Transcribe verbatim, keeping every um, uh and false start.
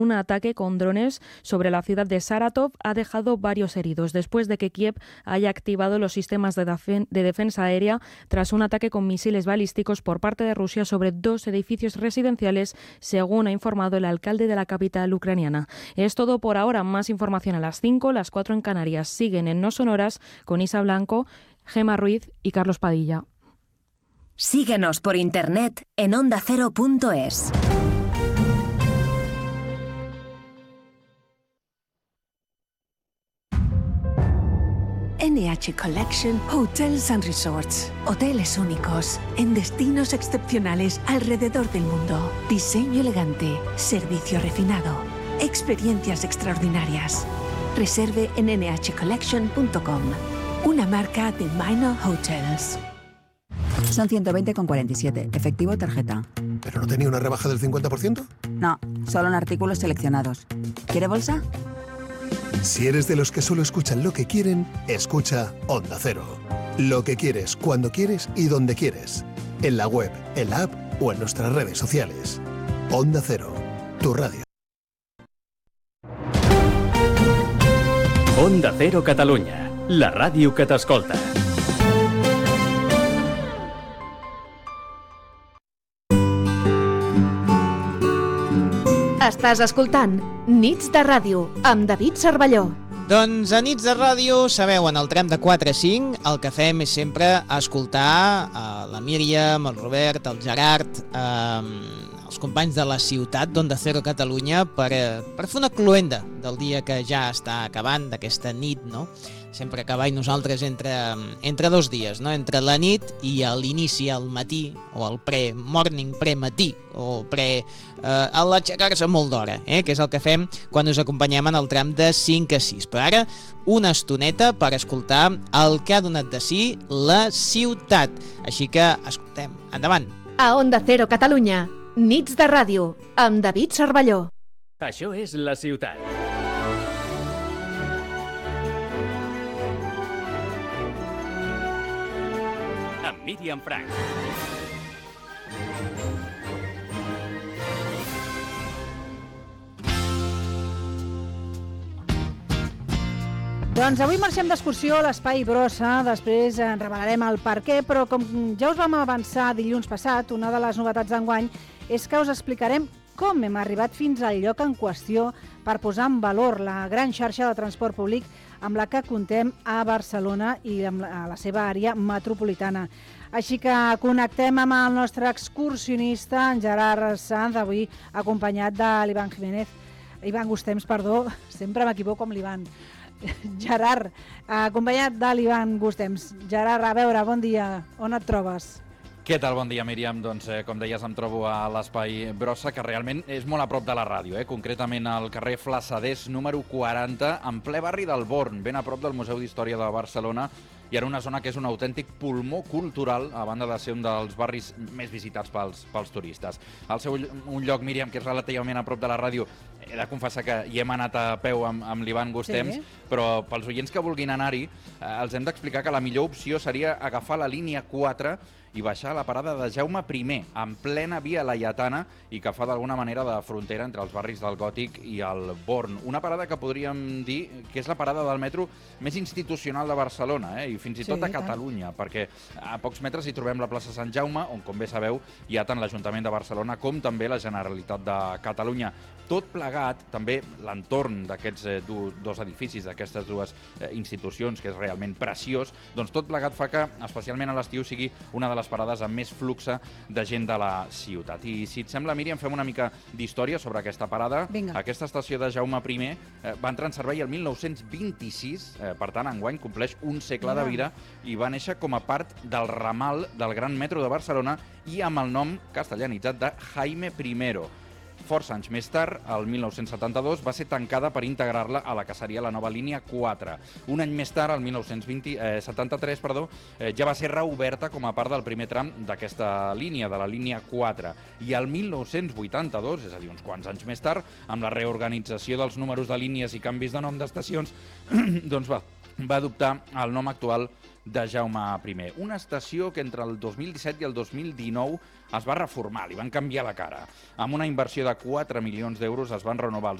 Un ataque con drones sobre la ciudad de Saratov ha dejado varios heridos después de que Kiev haya activado los sistemas de, defen- de defensa aérea tras un ataque con misiles balísticos por parte de Rusia sobre dos edificios residenciales, según ha informado el alcalde de la capital ucraniana. Es todo por ahora. Más información a las cinco, las cuatro en Canarias. Siguen en No Sonoras con Isa Blanco, Gema Ruiz y Carlos Padilla. Síguenos por internet en onda cero punto es. N H Collection Hotels and Resorts. Hoteles únicos, en destinos excepcionales alrededor del mundo. Diseño elegante, servicio refinado, experiencias extraordinarias. Reserve en ene hache collection punto com, una marca de Minor Hotels. Son ciento veinte con cuarenta y siete, efectivo tarjeta. ¿Pero no tenía una rebaja del cincuenta por ciento? No, solo en artículos seleccionados. ¿Quiere bolsa? Si eres de los que solo escuchan lo que quieren, escucha Onda Cero. Lo que quieres, cuando quieres y donde quieres. En la web, en la app o en nuestras redes sociales. Onda Cero, tu radio. Onda Cero Catalunya, la ràdio que t'escolta. Estàs escoltant Nits de Ràdio amb David Cervelló. Doncs a Nits de Ràdio, sabeu, en el tram de quatre a cinc el que fem és sempre escoltar a la Míriam, el Robert, el Gerard, eh, els companys de la ciutat d'Onda Cero Catalunya per, per fer una cloenda del dia que ja està acabant, d'aquesta nit, no? Sempre acabar i nosaltres entre, entre dos dies, no? Entre la nit i l'inici al matí, o el pre-morning, pre-matí, o pre... Eh, a l'aixecar-se molt d'hora, eh? Que és el que fem quan us acompanyem en el tram de cinc a sis. Però ara, una estoneta per escoltar el que ha donat de si la ciutat. Així que, escoltem, endavant. A Onda Cero Catalunya, Nits de Ràdio, amb David Cervelló. Això és la ciutat. Amb Míriam Frank. Doncs avui marxem d'excursió a l'Espai Brossa, després en revelarem el per què, però com ja us vam avançar dilluns passat, una de les novetats d'enguany és que us explicarem com hem arribat fins al lloc en qüestió per posar en valor la gran xarxa de transport públic amb la que comptem a Barcelona i a la seva àrea metropolitana. Així que connectem amb el nostre excursionista, en Gerard Sanz, avui acompanyat de l'Ivan Jiménez. Ivan Gustems, perdó, sempre m'equivoco amb l'Ivan. Gerard, acompanyat de l'Ivan Gustems. Gerard, a veure, bon dia, on et trobes? Què tal? Bon dia, Míriam. Doncs, eh, com deies, em trobo a l'Espai Brossa, que realment és molt a prop de la ràdio, eh? Concretament al carrer Flassaders, número quaranta, en ple barri del Born, ben a prop del Museu d'Història de Barcelona, i en una zona que és un autèntic pulmó cultural, a banda de ser un dels barris més visitats pels, pels turistes. Al seu un lloc, Míriam, que és relativament a prop de la ràdio, he de confessar que hi hem anat a peu amb, amb l'Ivan Gustems, sí. Però pels oients que vulguin anar-hi, eh, els hem d'explicar que la millor opció seria agafar la línia quatre i baixar a la parada de Jaume primer, en plena via Laietana, i que fa d'alguna manera de frontera entre els barris del Gòtic i el Born. Una parada que podríem dir que és la parada del metro més institucional de Barcelona, eh? I fins i tot sí, de Catalunya, tant. Perquè a pocs metres hi trobem la plaça Sant Jaume, on, com bé sabeu, hi ha tant l'Ajuntament de Barcelona com també la Generalitat de Catalunya. Tot plegat, també l'entorn d'aquests eh, dos edificis, d'aquestes dues eh, institucions, que és realment preciós, doncs tot plegat fa que, especialment a l'estiu, sigui una de les parades amb més fluxe de gent de la ciutat. I si et sembla, Míriam, fem una mica d'història sobre aquesta parada. Vinga. Aquesta estació de Jaume primer eh, va entrar en servei el mil nou-cents vint-i-sis, eh, per tant, enguany compleix un segle de vida, i va néixer com a part del ramal del Gran Metro de Barcelona i amb el nom castellanitzat de Jaime Primero. Força anys més tard, el mil nou-cents setanta-dos, va ser tancada per integrar-la a la que seria la nova línia quatre. Un any més tard, el mil nou-cents setanta-tres, perdó, eh, ja va ser reoberta com a part del primer tram d'aquesta línia, de la línia quatre. I el mil nou-cents vuitanta-dos, és a dir, uns quants anys més tard, amb la reorganització dels números de línies i canvis de nom d'estacions, doncs va, va adoptar el nom actual de Jaume I. Una estació que entre el dos mil disset i el dos mil dinou es va reformar, li van canviar la cara. Amb una inversió de quatre milions d'euros es van renovar els